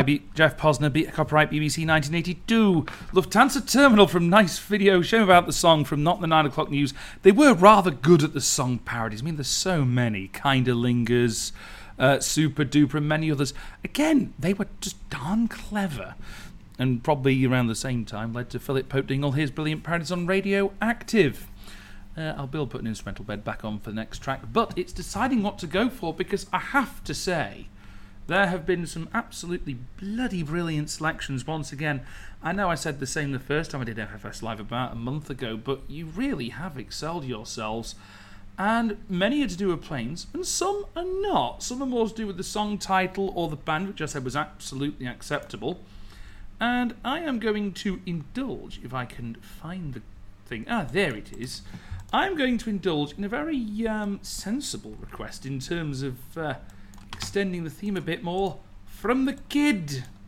Jeff Posner, copyright BBC 1982. Lufthansa Terminal from Nice Video, show about the song from Not the 9 O'Clock News. They were rather good at the song parodies. I mean, there's so many. Kinda Lingers, Super Duper, and many others. Again, they were just darn clever. And probably around the same time led to Philip Pope doing all his brilliant parodies on Radioactive. I'll be able to put an instrumental bed back on for the next track, but it's deciding what to go for, because I have to say, there have been some absolutely bloody brilliant selections once again. I know I said the same the first time I did FFS Live about a month ago, but you really have excelled yourselves. And many are to do with planes, and some are not. Some are more to do with the song title or the band, which I said was absolutely acceptable. And I am going to indulge, if I can find the thing. There it is. I'm going to indulge in a very sensible request in terms of extending the theme a bit more from the kid.